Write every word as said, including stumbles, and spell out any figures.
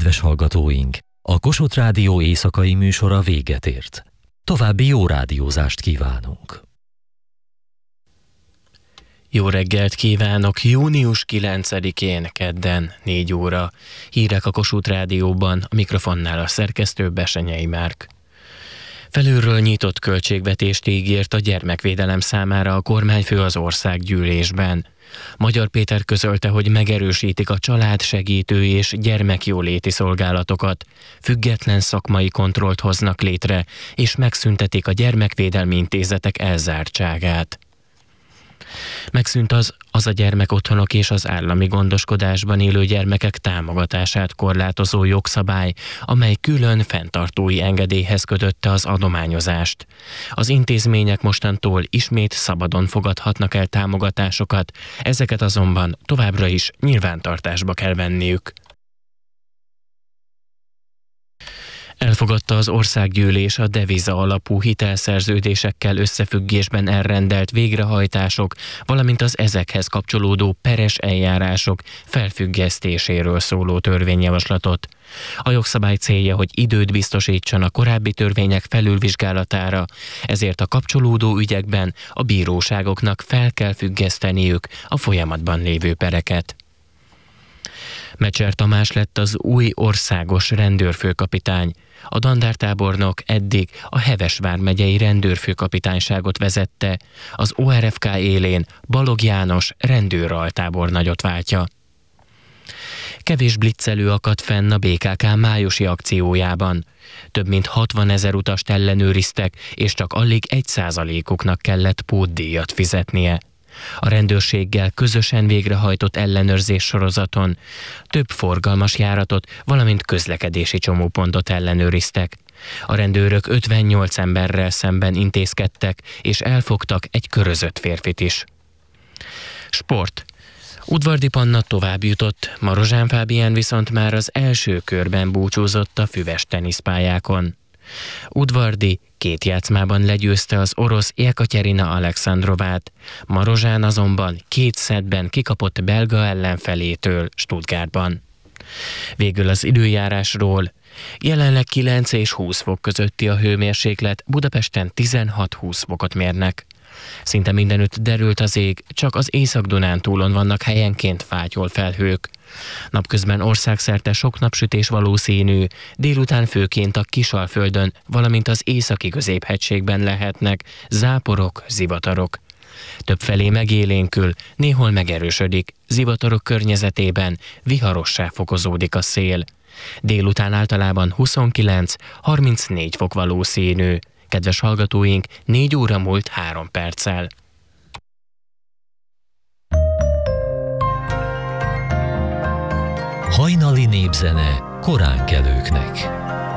Kedves hallgatóink! A Kossuth Rádió éjszakai műsora véget ért. További jó rádiózást kívánunk! Jó reggelt kívánok! június kilencedikén, kedden, négy óra. Hírek a Kossuth Rádióban, a mikrofonnál a szerkesztő Besenyei Márk. Felülről nyitott költségvetést ígért a gyermekvédelem számára a kormányfő az országgyűlésben. Magyar Péter közölte, hogy megerősítik a családsegítő és gyermekjóléti szolgálatokat, független szakmai kontrollt hoznak létre, és megszüntetik a gyermekvédelmi intézetek elzártságát. Megszűnt az, az a gyermekotthonok és az állami gondoskodásban élő gyermekek támogatását korlátozó jogszabály, amely külön fenntartói engedélyhez kötötte az adományozást. Az intézmények mostantól ismét szabadon fogadhatnak el támogatásokat, ezeket azonban továbbra is nyilvántartásba kell venniük. Elfogadta az országgyűlés a deviza alapú hitelszerződésekkel összefüggésben elrendelt végrehajtások, valamint az ezekhez kapcsolódó peres eljárások felfüggesztéséről szóló törvényjavaslatot. A jogszabály célja, hogy időt biztosítson a korábbi törvények felülvizsgálatára, ezért a kapcsolódó ügyekben a bíróságoknak fel kell függeszteniük a folyamatban lévő pereket. Mecser Tamás lett az új országos rendőrfőkapitány. A dandártábornok eddig a Heves vármegyei rendőrfőkapitányságot vezette, az o er ef ká élén Balog János rendőraltábornagyot váltja. Kevés blitzelő akadt fenn a bé ká ká májusi akciójában. Több mint hatvanezer utast ellenőriztek, és csak alig egy százalékuknak kellett pótdíjat fizetnie. A rendőrséggel közösen végrehajtott ellenőrzés sorozaton több forgalmas járatot, valamint közlekedési csomópontot ellenőriztek. A rendőrök ötvennyolc emberrel szemben intézkedtek, és elfogtak egy körözött férfit is. Sport. Udvardy Panna tovább jutott, Marozsán Fábián viszont már az első körben búcsúzott a füves teniszpályákon. Udvardy két játszmában legyőzte az orosz Jekaterina Alexandrovát, Marozsán azonban két szettben kikapott belga ellenfelétől Stuttgartban. Végül az időjárásról. Jelenleg kilenc és húsz fok közötti a hőmérséklet, Budapesten tizenhat-húsz fokot mérnek. Szinte mindenütt derült az ég, csak az Észak-Dunántúlon vannak helyenként fátyol felhők. Napközben országszerte sok napsütés valószínű, délután főként a Kisalföldön, valamint az északi középhegységben lehetnek záporok, zivatarok. Többfelé megélénkül, néhol megerősödik, zivatarok környezetében viharossá fokozódik a szél. Délután általában huszonkilenc-harmincnégy fok valószínű. Kedves hallgatóink, négy óra múlt három perccel. Hajnali népzene koránkelőknek.